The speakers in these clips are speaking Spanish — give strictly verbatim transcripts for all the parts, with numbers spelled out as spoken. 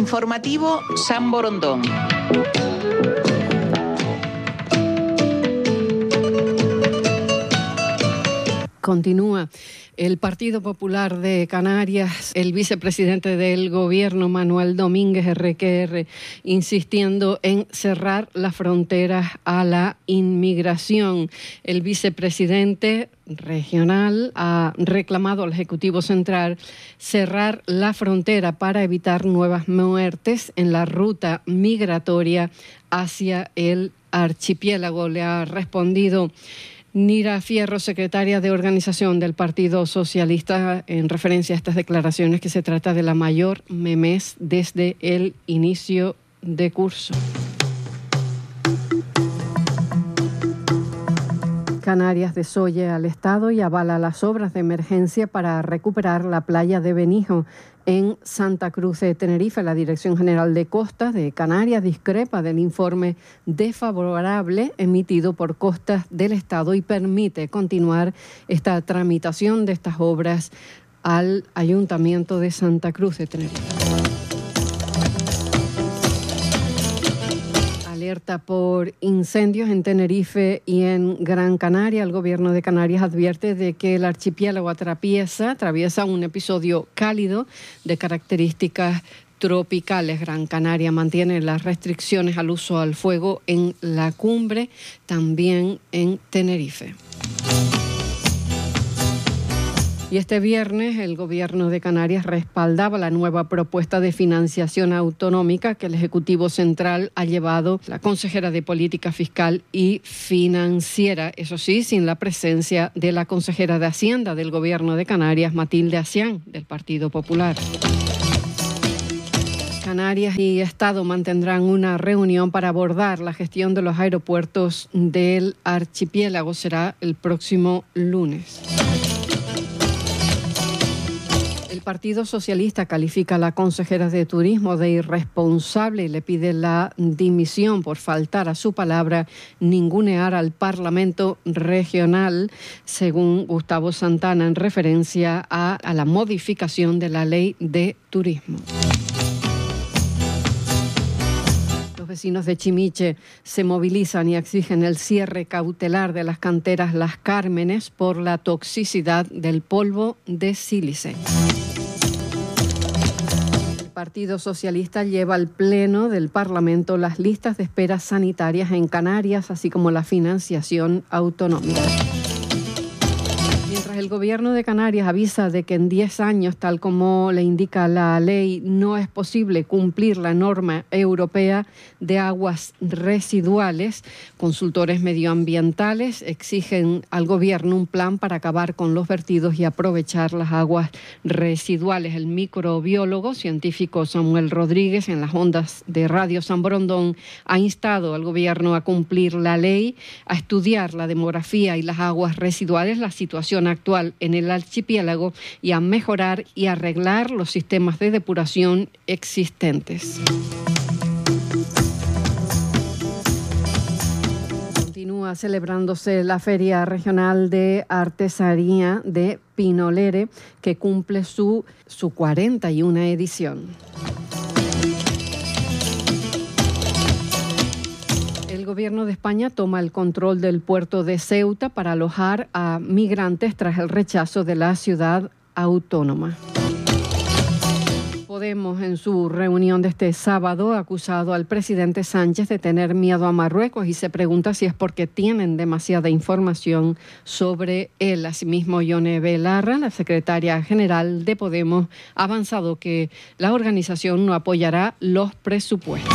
Informativo San Borondón. Continúa el Partido Popular de Canarias, el vicepresidente del gobierno, Manuel Domínguez erre que erre, insistiendo en cerrar las fronteras a la inmigración. El vicepresidente regional ha reclamado al Ejecutivo Central cerrar la frontera para evitar nuevas muertes en la ruta migratoria hacia el archipiélago. Le ha respondido Nira Fierro, secretaria de organización del Partido Socialista, en referencia a estas declaraciones, que se trata de la mayor memez desde el inicio de curso. Canarias desoye al Estado y avala las obras de emergencia para recuperar la playa de Benijo en Santa Cruz de Tenerife. La Dirección General de Costas de Canarias discrepa del informe desfavorable emitido por Costas del Estado y permite continuar esta tramitación de estas obras al Ayuntamiento de Santa Cruz de Tenerife. Alerta por incendios en Tenerife y en Gran Canaria. El Gobierno de Canarias advierte de que el archipiélago atraviesa, atraviesa un episodio cálido de características tropicales. Gran Canaria mantiene las restricciones al uso al fuego en la cumbre, también en Tenerife. Y este viernes el Gobierno de Canarias respaldaba la nueva propuesta de financiación autonómica que el Ejecutivo Central ha llevado la consejera de Política Fiscal y Financiera, eso sí, sin la presencia de la consejera de Hacienda del Gobierno de Canarias, Matilde Acián, del Partido Popular. Canarias y Estado mantendrán una reunión para abordar la gestión de los aeropuertos del archipiélago. Será el próximo lunes. El Partido Socialista califica a la consejera de Turismo de irresponsable y le pide la dimisión por faltar a su palabra, ningunear al Parlamento regional, según Gustavo Santana, en referencia a, a la modificación de la ley de turismo. Los vecinos de Chimiche se movilizan y exigen el cierre cautelar de las canteras Las Cármenes por la toxicidad del polvo de sílice. El Partido Socialista lleva al Pleno del Parlamento las listas de espera sanitarias en Canarias, así como la financiación autonómica. Mientras el Gobierno de Canarias avisa de que en diez años, tal como le indica la ley, no es posible cumplir la norma europea de aguas residuales, consultores medioambientales exigen al Gobierno un plan para acabar con los vertidos y aprovechar las aguas residuales. El microbiólogo científico Samuel Rodríguez, en las ondas de Radio San Borondón, ha instado al Gobierno a cumplir la ley, a estudiar la demografía y las aguas residuales, la situación actual en el archipiélago y a mejorar y arreglar los sistemas de depuración existentes. Continúa celebrándose la Feria Regional de Artesanía de Pinolere, que cumple su, su cuarenta y una edición. El Gobierno de España toma el control del puerto de Ceuta para alojar a migrantes tras el rechazo de la ciudad autónoma. Podemos, en su reunión de este sábado, ha acusado al presidente Sánchez de tener miedo a Marruecos y se pregunta si es porque tienen demasiada información sobre él. Asimismo, Yone Belarra, la secretaria general de Podemos, ha avanzado que la organización no apoyará los presupuestos.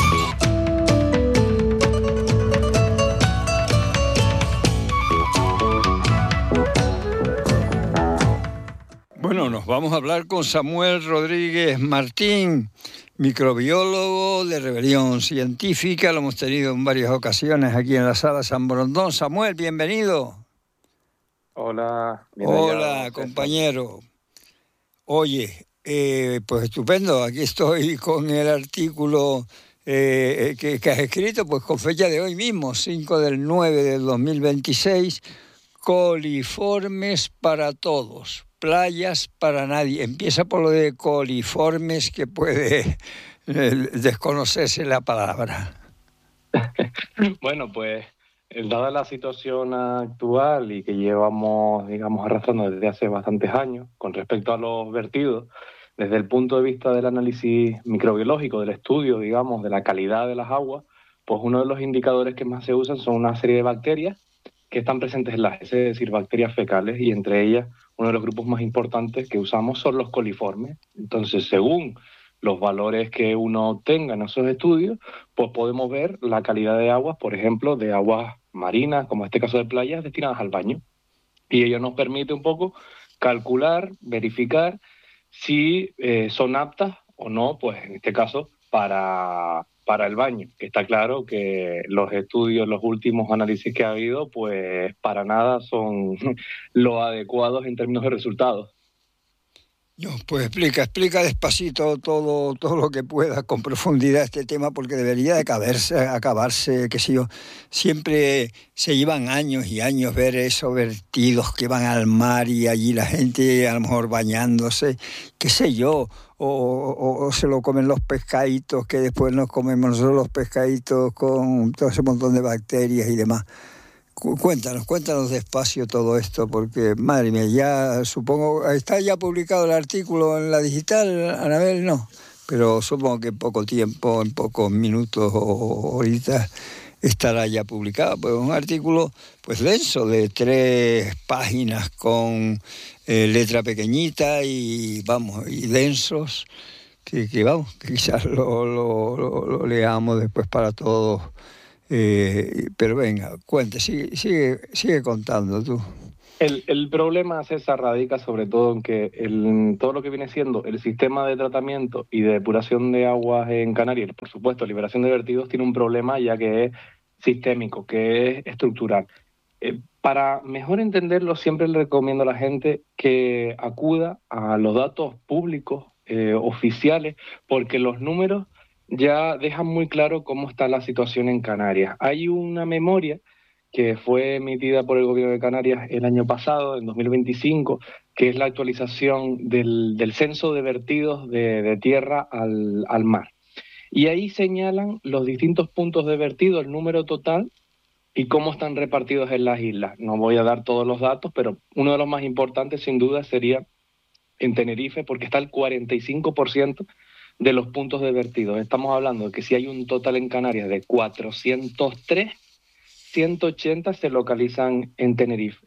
Bueno, nos vamos a hablar con Samuel Rodríguez Martín, microbiólogo de Rebelión Científica. Lo hemos tenido en varias ocasiones aquí en la sala San Borondón. Samuel, bienvenido. Hola. Hola, compañero. Oye, eh, pues estupendo. Aquí estoy con el artículo eh, que, que has escrito, pues con fecha de hoy mismo, cinco del nueve del dos mil veintiséis, Coliformes para todos. playas para nadie. Empieza por lo de coliformes, que puede eh, desconocerse la palabra. Bueno, pues eh, dada la situación actual y que llevamos, digamos, arrastrando desde hace bastantes años con respecto a los vertidos, desde el punto de vista del análisis microbiológico, del estudio, digamos, de la calidad de las aguas, pues uno de los indicadores que más se usan son una serie de bacterias que están presentes en las heces, es decir, bacterias fecales, y entre ellas uno de los grupos más importantes que usamos son los coliformes. Entonces, según los valores que uno tenga en esos estudios, pues podemos ver la calidad de aguas, por ejemplo, de aguas marinas, como en este caso de playas, destinadas al baño. Y ello nos permite un poco calcular, verificar si eh, son aptas o no, pues en este caso, para, para el baño. Que está claro que los estudios, los últimos análisis que ha habido, pues para nada son lo adecuados en términos de resultados. No, pues explica, explica despacito todo, todo lo que pueda con profundidad este tema, porque debería de acabarse, acabarse, qué sé yo. Siempre se llevan años y años ver esos vertidos que van al mar y allí la gente a lo mejor bañándose, qué sé yo, o, o, o se lo comen los pescaditos, que después nos comemos nosotros los pescaditos con todo ese montón de bacterias y demás. Cuéntanos, cuéntanos despacio todo esto, porque, madre mía, ya supongo, ¿está ya publicado el artículo en la digital, Anabel? No, pero supongo que en poco tiempo, en pocos minutos o horitas estará ya publicado. Pues un artículo pues denso, de tres páginas con eh, letra pequeñita y, vamos, y densos, que, que vamos, que quizás lo, lo, lo, lo leamos después para todos. Eh, pero venga, cuente, sigue, sigue, sigue contando tú. El, el problema, César, radica sobre todo en que el, todo lo que viene siendo el sistema de tratamiento y de depuración de aguas en Canarias, por supuesto, liberación de vertidos, tiene un problema ya que es sistémico, que es estructural. Eh, para mejor entenderlo, siempre le recomiendo a la gente que acuda a los datos públicos, eh, oficiales, porque los números ya dejan muy claro cómo está la situación en Canarias. Hay una memoria que fue emitida por el Gobierno de Canarias el año pasado, en dos mil veinticinco, que es la actualización del, del censo de vertidos de, de tierra al, al mar. Y ahí señalan los distintos puntos de vertido, el número total y cómo están repartidos en las islas. No voy a dar todos los datos, pero uno de los más importantes sin duda sería en Tenerife, porque está el cuarenta y cinco por ciento de los puntos de vertido. Estamos hablando de que si hay un total en Canarias de cuatrocientos tres, ciento ochenta se localizan en Tenerife.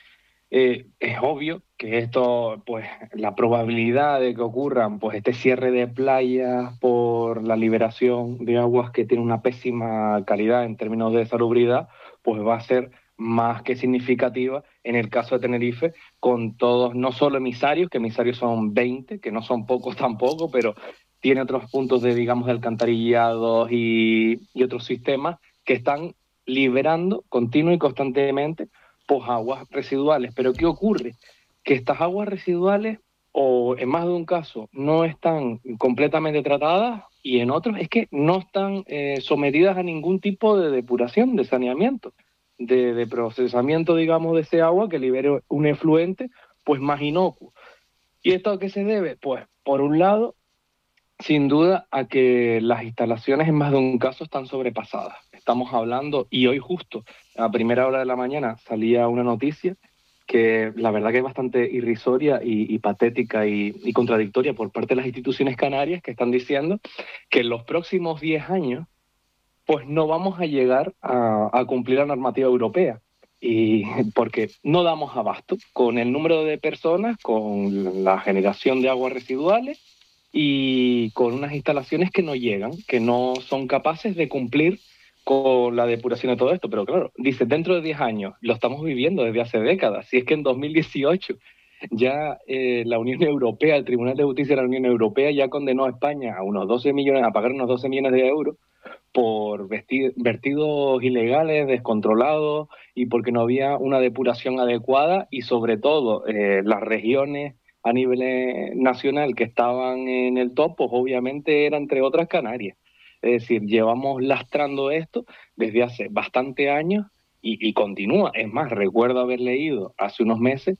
Eh, es obvio que esto, pues la probabilidad de que ocurran pues este cierre de playas por la liberación de aguas que tienen una pésima calidad en términos de salubridad, pues va a ser más que significativa en el caso de Tenerife, con todos, no solo emisarios, que emisarios son veinte, que no son pocos tampoco, pero tiene otros puntos de, digamos, de alcantarillados y, y otros sistemas que están liberando continua y constantemente pues aguas residuales. Pero ¿qué ocurre? Que estas aguas residuales, o en más de un caso, no están completamente tratadas, y en otros es que no están eh, sometidas a ningún tipo de depuración, de saneamiento, de, de procesamiento, digamos, de ese agua que libere un efluente pues más inocuo. ¿Y esto a qué se debe? Pues, por un lado, sin duda, a que las instalaciones en más de un caso están sobrepasadas. Estamos hablando, y hoy justo a primera hora de la mañana salía una noticia que la verdad que es bastante irrisoria y, y patética y, y contradictoria por parte de las instituciones canarias, que están diciendo que en los próximos diez años pues no vamos a llegar a, a cumplir la normativa europea. Y porque no damos abasto con el número de personas, con la generación de aguas residuales y con unas instalaciones que no llegan, que no son capaces de cumplir con la depuración de todo esto. Pero claro, dice, dentro de diez años, lo estamos viviendo desde hace décadas. Si es que en dos mil dieciocho ya eh, la Unión Europea, el Tribunal de Justicia de la Unión Europea ya condenó a España a unos doce millones, a pagar unos doce millones de euros por vertidos ilegales, descontrolados, y porque no había una depuración adecuada, y sobre todo eh, las regiones a nivel nacional que estaban en el top, pues obviamente era entre otras Canarias. Es decir, llevamos lastrando esto desde hace bastante años y, y continúa. Es más, recuerdo haber leído hace unos meses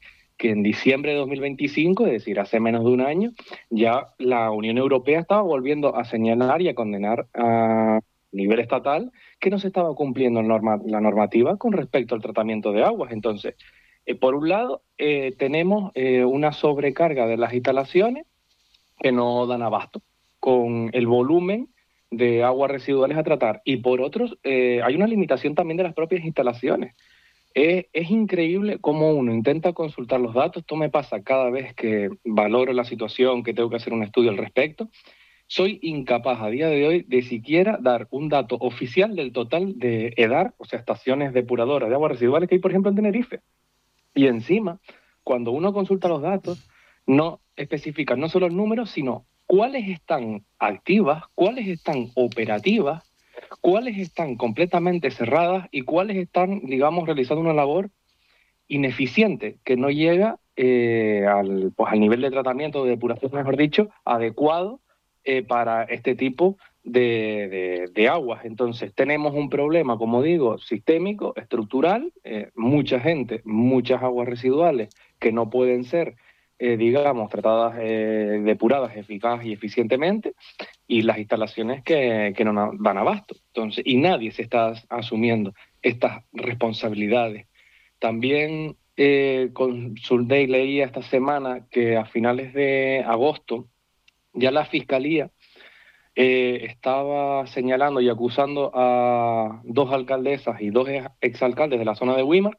que en diciembre de dos mil veinticinco, es decir, hace menos de un año, ya la Unión Europea estaba volviendo a señalar y a condenar a nivel estatal que no se estaba cumpliendo norma, la normativa con respecto al tratamiento de aguas. Entonces, eh, por un lado, eh, tenemos eh, una sobrecarga de las instalaciones que no dan abasto con el volumen de aguas residuales a tratar. Y por otro, eh, hay una limitación también de las propias instalaciones. Es, es increíble cómo uno intenta consultar los datos. Esto me pasa cada vez que valoro la situación, que tengo que hacer un estudio al respecto. Soy incapaz a día de hoy de siquiera dar un dato oficial del total de EDAR, o sea, estaciones depuradoras de aguas residuales que hay, por ejemplo, en Tenerife. Y encima, cuando uno consulta los datos, no especifican no solo el número, sino cuáles están activas, cuáles están operativas, cuáles están completamente cerradas y cuáles están, digamos, realizando una labor ineficiente, que no llega eh, al, pues, al nivel de tratamiento, de depuración, mejor dicho, adecuado eh, para este tipo de, de, de aguas. Entonces, tenemos un problema, como digo, sistémico, estructural, eh, mucha gente, muchas aguas residuales que no pueden ser, eh, digamos, tratadas, eh, depuradas eficaz y eficientemente, y las instalaciones que, que no dan abasto. Entonces, y nadie se está asumiendo estas responsabilidades. También eh, consulté y leía esta semana que a finales de agosto ya la Fiscalía eh, estaba señalando y acusando a dos alcaldesas y dos exalcaldes de la zona de Güímar,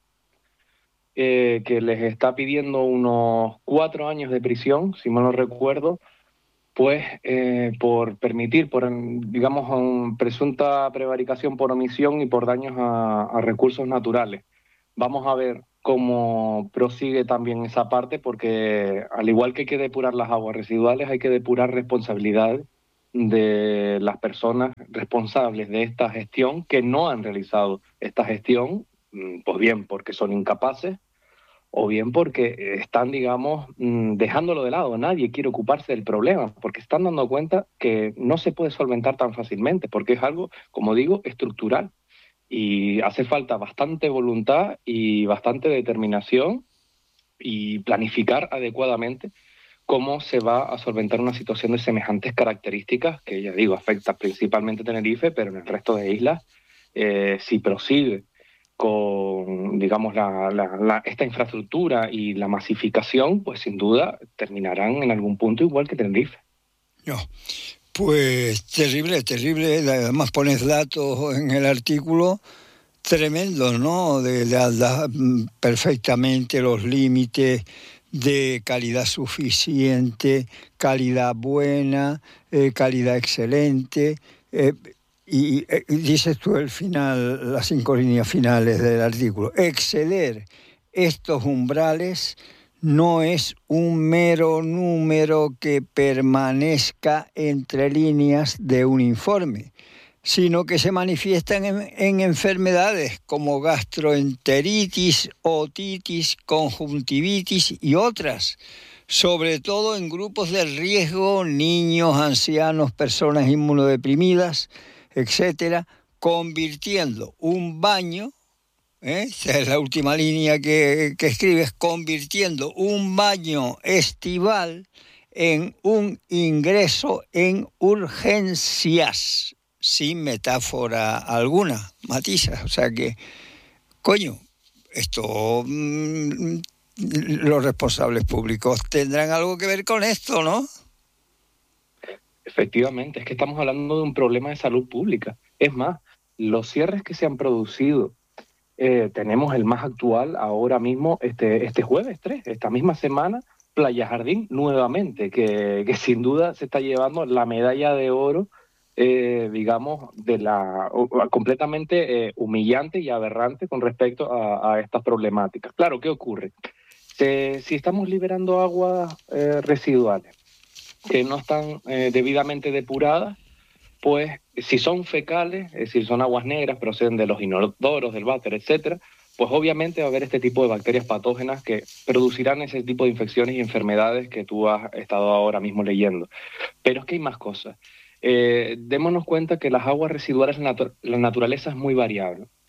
eh, que les está pidiendo unos cuatro años de prisión, si mal no recuerdo, pues eh, por permitir, por, digamos, un, presunta prevaricación por omisión y por daños a, a recursos naturales. Vamos a ver cómo prosigue también esa parte, porque al igual que hay que depurar las aguas residuales, hay que depurar responsabilidades de las personas responsables de esta gestión que no han realizado esta gestión, pues bien porque son incapaces o bien porque están, digamos, dejándolo de lado. Nadie quiere ocuparse del problema, porque están dando cuenta que no se puede solventar tan fácilmente, porque es algo, como digo, estructural. Y hace falta bastante voluntad y bastante determinación y planificar adecuadamente cómo se va a solventar una situación de semejantes características, que ya digo, afecta principalmente a Tenerife, pero en el resto de islas, eh, si prosigue con, digamos, la, la, la, esta infraestructura y la masificación, pues sin duda terminarán en algún punto igual que Tenerife. No. Pues terrible, terrible. Además pones datos en el artículo tremendos, ¿no? De, de, de perfectamente los límites de calidad suficiente, calidad buena, eh, calidad excelente. Eh, y, y dices tú el final, las cinco líneas finales del artículo. Exceder estos umbrales no es un mero número que permanezca entre líneas de un informe, sino que se manifiestan en, en enfermedades como gastroenteritis, otitis, conjuntivitis y otras, sobre todo en grupos de riesgo, niños, ancianos, personas inmunodeprimidas, etcétera, convirtiendo un baño, ¿Eh? Esa es la última línea que, que escribes, convirtiendo un baño estival en un ingreso en urgencias, sin metáfora alguna, matizas. O sea que, coño, esto, mmm, los responsables públicos tendrán algo que ver con esto, ¿no? Efectivamente, es que estamos hablando de un problema de salud pública. Es más, los cierres que se han producido, Eh, tenemos el más actual ahora mismo, este, este jueves tres, esta misma semana, Playa Jardín nuevamente, que, que sin duda se está llevando la medalla de oro, eh, digamos, de la completamente eh, humillante y aberrante con respecto a, a estas problemáticas. Claro, ¿qué ocurre? Se, si estamos liberando aguas eh, residuales que no están eh, debidamente depuradas, pues si son fecales, es decir, son aguas negras, proceden de los inodoros, del váter, etcétera, pues obviamente va a haber este tipo de bacterias patógenas que producirán ese tipo de infecciones y enfermedades que tú has estado ahora mismo leyendo. Pero es que hay más cosas. Eh, démonos cuenta que las aguas residuales, la naturaleza es muy variable.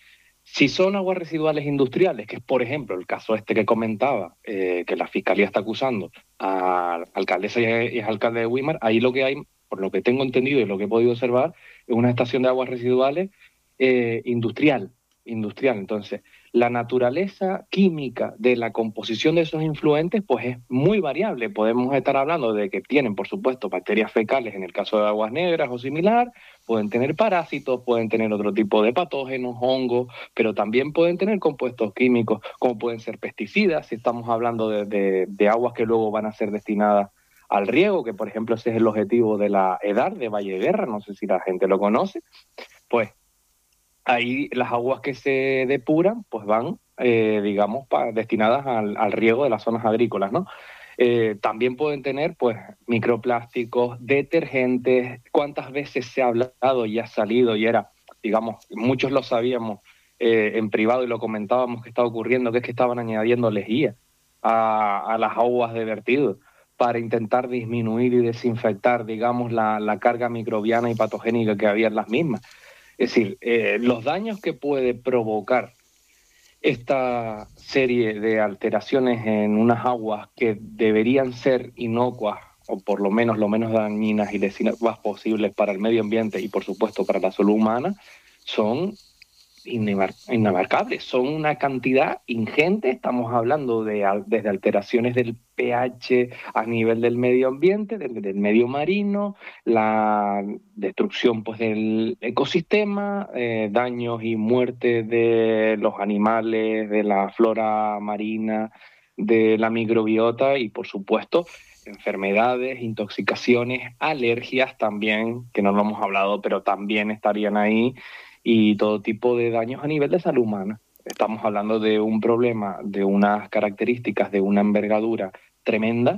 Si son aguas residuales industriales, que es, por ejemplo, el caso este que comentaba, eh, que la Fiscalía está acusando a la alcaldesa y alcalde de Güímar, ahí lo que hay, por lo que tengo entendido y lo que he podido observar, es una estación de aguas residuales eh, industrial, industrial. Entonces, la naturaleza química de la composición de esos influentes pues es muy variable. Podemos estar hablando de que tienen, por supuesto, bacterias fecales en el caso de aguas negras o similar, pueden tener parásitos, pueden tener otro tipo de patógenos, hongos, pero también pueden tener compuestos químicos, como pueden ser pesticidas, si estamos hablando de, de, de aguas que luego van a ser destinadas al riego, que por ejemplo ese es el objetivo de la EDAR de Valle Guerra, no sé si la gente lo conoce, pues ahí las aguas que se depuran pues van, eh, digamos, pa, destinadas al, al riego de las zonas agrícolas, ¿no? Eh, también pueden tener pues microplásticos, detergentes. ¿Cuántas veces se ha hablado y ha salido y era, digamos, muchos lo sabíamos eh, en privado y lo comentábamos que estaba ocurriendo, que es que estaban añadiendo lejía a, a las aguas de vertido para intentar disminuir y desinfectar, digamos, la, la carga microbiana y patogénica que había en las mismas? Es decir, eh, los daños que puede provocar esta serie de alteraciones en unas aguas que deberían ser inocuas, o por lo menos lo menos dañinas y lesivas posibles para el medio ambiente y por supuesto para la salud humana, son inabarcables, son una cantidad ingente. Estamos hablando de desde alteraciones del pH a nivel del medio ambiente, del, del medio marino, la destrucción pues del ecosistema, eh, daños y muerte de los animales, de la flora marina, de la microbiota y por supuesto enfermedades, intoxicaciones, alergias también, que no lo hemos hablado, pero también estarían ahí, y todo tipo de daños a nivel de salud humana. Estamos hablando de un problema, de unas características, de una envergadura tremenda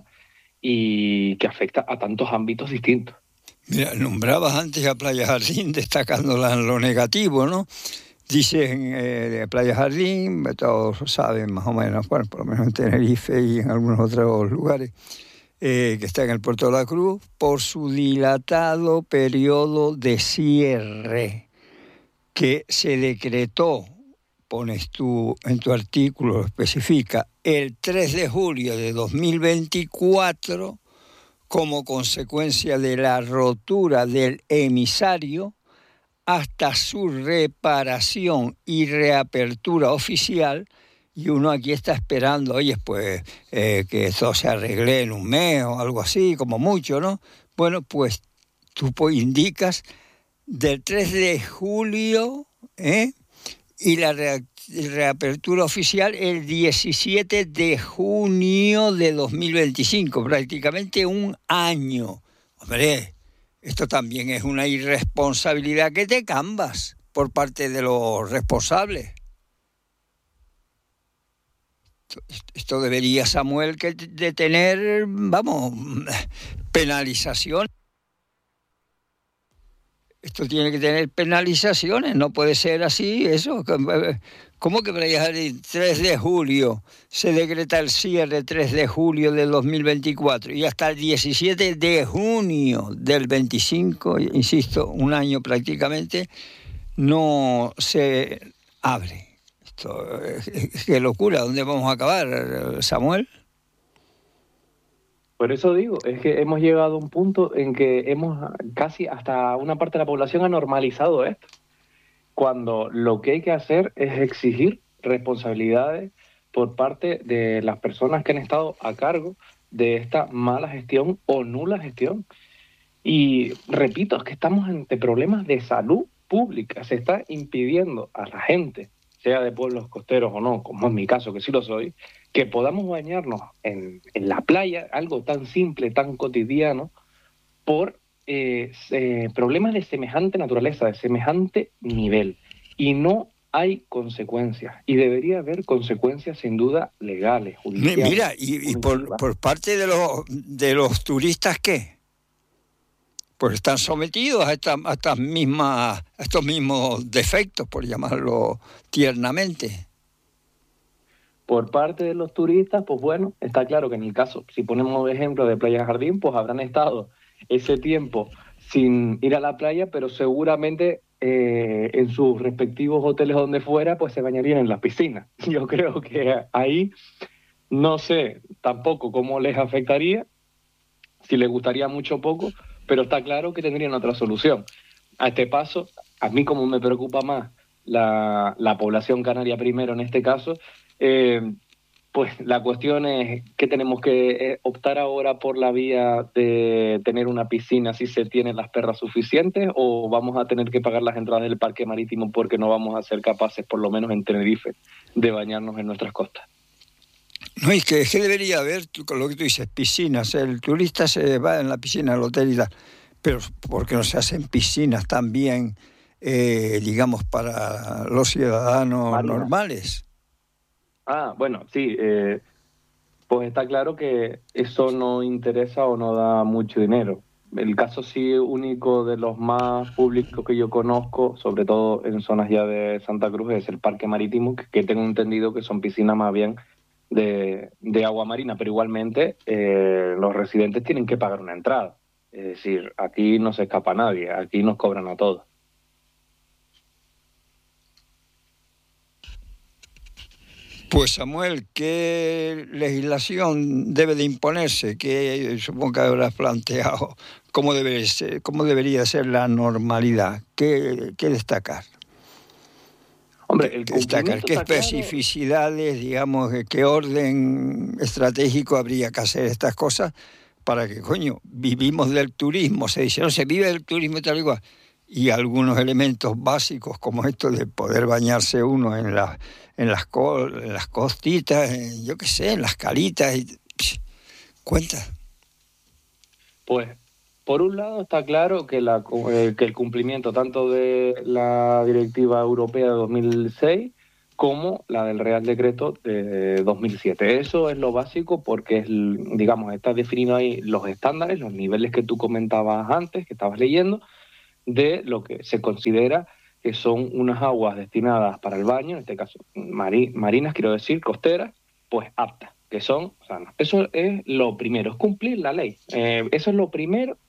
y que afecta a tantos ámbitos distintos. Mira, nombrabas antes a Playa Jardín, destacándola en lo negativo, ¿no? Dicen eh, de Playa Jardín, todos saben más o menos, bueno, por lo menos en Tenerife y en algunos otros lugares, eh, que está en el Puerto de la Cruz, por su dilatado periodo de cierre que se decretó, pones tú en tu artículo, lo especifica, el tres de julio de dos mil veinticuatro, como consecuencia de la rotura del emisario, hasta su reparación y reapertura oficial. Y uno aquí está esperando, oye, pues eh, que esto se arregle en un mes o algo así, como mucho, ¿no? Bueno, pues tú pues, indicas del tres de julio, ¿eh? Y la re- reapertura oficial el diecisiete de junio de dos mil veinticinco, prácticamente un año. Hombre, esto también es una irresponsabilidad que te cambas por parte de los responsables. Esto, esto debería, Samuel, que de tener, vamos, penalización. Esto tiene que tener penalizaciones, no puede ser así, eso. ¿Cómo que el tres de julio se decreta el cierre tres de julio del dos mil veinticuatro y hasta el diecisiete de junio del veinticinco, insisto, un año prácticamente, no se abre? Esto, qué locura, ¿dónde vamos a acabar, Samuel? Por eso digo, es que hemos llegado a un punto en que hemos casi hasta una parte de la población ha normalizado esto, cuando lo que hay que hacer es exigir responsabilidades por parte de las personas que han estado a cargo de esta mala gestión o nula gestión. Y repito, es que estamos ante problemas de salud pública, se está impidiendo a la gente, sea de pueblos costeros o no, como en mi caso, que sí lo soy, que podamos bañarnos en, en la playa, algo tan simple, tan cotidiano, por eh, eh, problemas de semejante naturaleza, de semejante nivel. Y no hay consecuencias. Y debería haber consecuencias, sin duda, legales, judiciales. Mira, y, y por, por parte de los, de los turistas, ¿qué? Pues están sometidos a, esta, a, estas mismas, a estos mismos defectos, por llamarlo tiernamente. Por parte de los turistas, pues bueno, está claro que en el caso, si ponemos ejemplo de Playa Jardín, pues habrán estado ese tiempo sin ir a la playa, pero seguramente eh, en sus respectivos hoteles donde fuera, pues se bañarían en las piscinas. Yo creo que ahí no sé tampoco cómo les afectaría, si les gustaría mucho o poco, pero está claro que tendrían otra solución. A este paso, a mí como me preocupa más la, la población canaria primero en este caso, eh, pues la cuestión es que tenemos que eh, optar ahora por la vía de tener una piscina si se tienen las perras suficientes, o vamos a tener que pagar las entradas del parque marítimo porque no vamos a ser capaces, por lo menos en Tenerife, de bañarnos en nuestras costas. No, es que, es que debería haber, tú, con lo que tú dices, piscinas. El turista se va en la piscina al hotel y tal, pero ¿por qué no se hacen piscinas también, eh, digamos, para los ciudadanos Marina. normales? Ah, bueno, sí, eh, pues está claro que eso no interesa o no da mucho dinero. El caso sí único de los más públicos que yo conozco, sobre todo en zonas ya de Santa Cruz, es el Parque Marítimo, que, que tengo entendido que son piscinas más bien de, de agua marina, pero igualmente eh, los residentes tienen que pagar una entrada. Es decir, aquí no se escapa nadie, aquí nos cobran a todos. Pues Samuel, ¿qué legislación debe de imponerse? ¿Qué supongo que habrás planteado? ¿Cómo debe ser, cómo debería ser la normalidad? ¿Qué, qué destacar? Hombre, ¿Qué, el qué destacar? ¿Qué cumplimiento está claro. especificidades, digamos, qué orden estratégico habría que hacer estas cosas para que, coño, vivimos del turismo? Se dice, no, se vive del turismo y tal y cual. Y algunos elementos básicos como esto de poder bañarse uno en, la, en, las, co, en las costitas, en, yo qué sé, en las calitas. Y, psh, cuenta. Pues, por un lado está claro que, la, eh, que el cumplimiento tanto de la Directiva Europea de dos mil seis como la del Real Decreto de dos mil siete. Eso es lo básico porque, es, digamos, está definido ahí los estándares, los niveles que tú comentabas antes, que estabas leyendo, de lo que se considera que son unas aguas destinadas para el baño, en este caso mari, marinas, quiero decir, costeras, pues aptas, que son sanas. Eso es lo primero, es cumplir la ley. Eh, eso es lo primero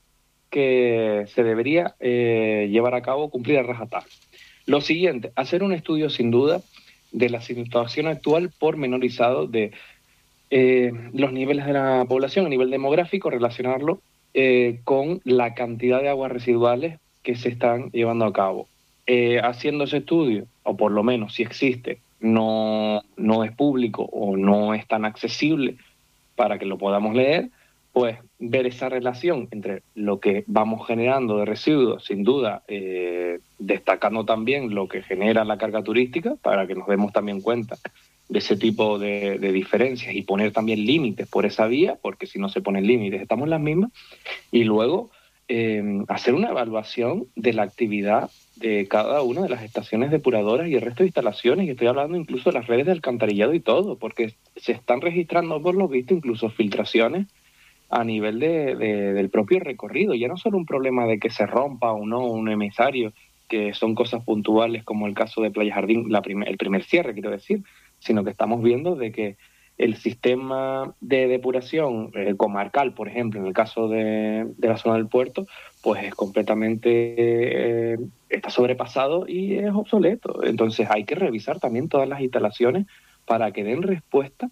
que se debería eh, llevar a cabo, cumplir a rajatabla. Lo siguiente, hacer un estudio sin duda de la situación actual pormenorizado de eh, los niveles de la población a nivel demográfico, relacionarlo eh, con la cantidad de aguas residuales que se están llevando a cabo. Eh, haciendo ese estudio, o por lo menos si existe, no, no es público o no es tan accesible para que lo podamos leer, pues ver esa relación entre lo que vamos generando de residuos, sin duda, eh, destacando también lo que genera la carga turística, para que nos demos también cuenta de ese tipo de, de diferencias y poner también límites por esa vía, porque si no se ponen límites estamos en las mismas, y luego eh, hacer una evaluación de la actividad de cada una de las estaciones depuradoras y el resto de instalaciones, y estoy hablando incluso de las redes de alcantarillado y todo, porque se están registrando, por lo visto, incluso filtraciones a nivel de, de, del propio recorrido. Ya no solo un problema de que se rompa o no un emisario, que son cosas puntuales como el caso de Playa Jardín, la prim- el primer cierre, quiero decir, sino que estamos viendo de que el sistema de depuración eh, comarcal, por ejemplo, en el caso de, de la zona del puerto, pues es completamente, eh, está sobrepasado y es obsoleto. Entonces hay que revisar también todas las instalaciones para que den respuesta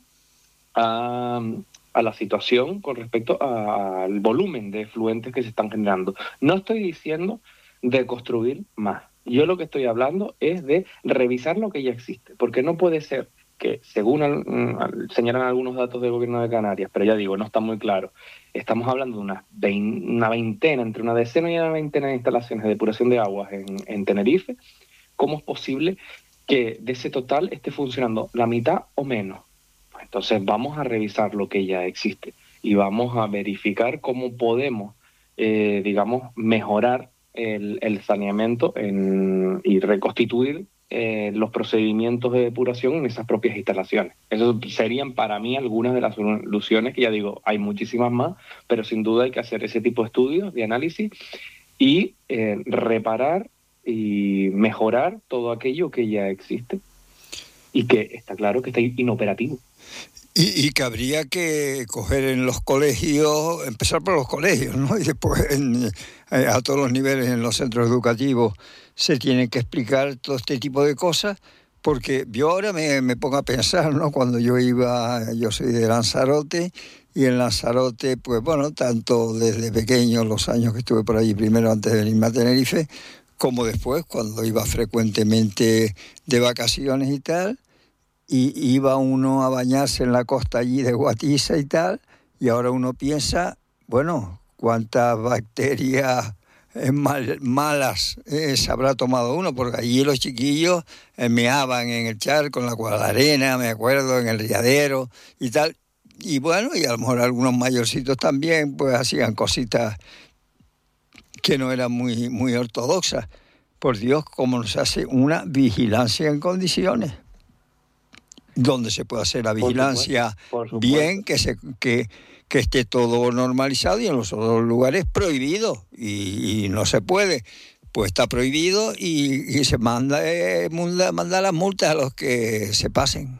a, a la situación con respecto a, al volumen de efluentes que se están generando. No estoy diciendo de construir más. Yo lo que estoy hablando es de revisar lo que ya existe, porque no puede ser que, según al, al, señalan algunos datos del gobierno de Canarias, pero ya digo, no está muy claro, estamos hablando de una, vein, una veintena, entre una decena y una veintena de instalaciones de depuración de aguas en, en Tenerife. ¿Cómo es posible que de ese total esté funcionando la mitad o menos? Pues entonces vamos a revisar lo que ya existe y vamos a verificar cómo podemos, eh, digamos, mejorar el, el saneamiento en, y reconstituir eh, los procedimientos de depuración en esas propias instalaciones. Eso serían para mí algunas de las soluciones, que ya digo, hay muchísimas más, pero sin duda hay que hacer ese tipo de estudios, de análisis y eh, reparar y mejorar todo aquello que ya existe y que está claro que está inoperativo. Y, y que habría que coger en los colegios, empezar por los colegios, ¿no? Y después en, eh, a todos los niveles en los centros educativos se tienen que explicar todo este tipo de cosas, porque yo ahora me, me pongo a pensar, ¿no? Cuando yo iba, yo soy de Lanzarote, y en Lanzarote, pues bueno, tanto desde pequeño, los años que estuve por allí, primero antes de venirme a Tenerife, como después, cuando iba frecuentemente de vacaciones y tal, y iba uno a bañarse en la costa allí de Guatiza y tal, y ahora uno piensa, bueno, cuántas bacterias eh, mal, malas eh, se habrá tomado uno, porque allí los chiquillos eh, meaban en el charco, en la, la arena, me acuerdo, en el riadero y tal, y bueno, y a lo mejor algunos mayorcitos también, pues hacían cositas que no eran muy, muy ortodoxas. Por Dios, cómo nos hace una vigilancia en condiciones, donde se puede hacer la vigilancia por supuesto, por bien, que se que, que esté todo normalizado, y en los otros lugares prohibido, y, y no se puede, pues está prohibido, y, y se manda, eh, manda, manda las multas a los que se pasen.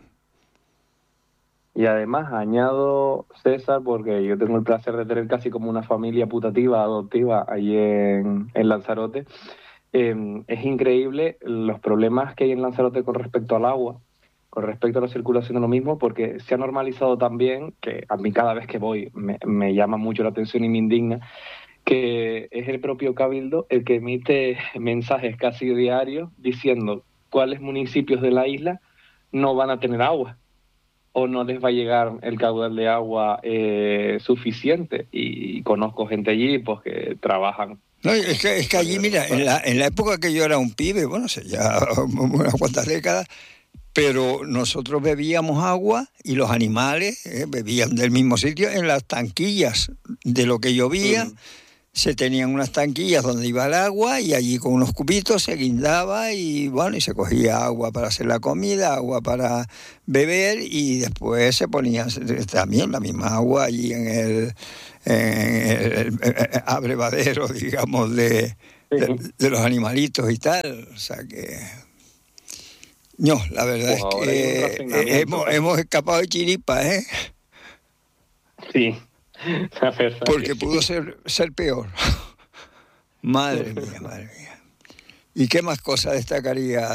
Y además añado, César, porque yo tengo el placer de tener casi como una familia putativa, adoptiva, allí en, en Lanzarote. Eh, es increíble los problemas que hay en Lanzarote con respecto al agua, con respecto a la circulación de lo mismo, porque se ha normalizado también, que a mí cada vez que voy me, me llama mucho la atención y me indigna, que es el propio Cabildo el que emite mensajes casi diarios diciendo cuáles municipios de la isla no van a tener agua, o no les va a llegar el caudal de agua eh, suficiente. Y conozco gente allí pues que trabajan. No, es que, es que allí, mira, en la, en la época que yo era un pibe, bueno, hace ya unas cuantas décadas, pero nosotros bebíamos agua y los animales eh, bebían del mismo sitio en las tanquillas. De lo que llovía, mm. se tenían unas tanquillas donde iba el agua, y allí con unos cubitos se guindaba y bueno, y se cogía agua para hacer la comida, agua para beber, y después se ponía también la misma agua allí en el, en el, el, el abrevadero, digamos, de, de, de los animalitos y tal. O sea que... No, la verdad pues es que hemos, hemos escapado de chiripa, ¿eh? Sí, la verdad. Porque que pudo sí. ser, ser peor. Madre mía, madre mía. ¿Y qué más cosas destacaría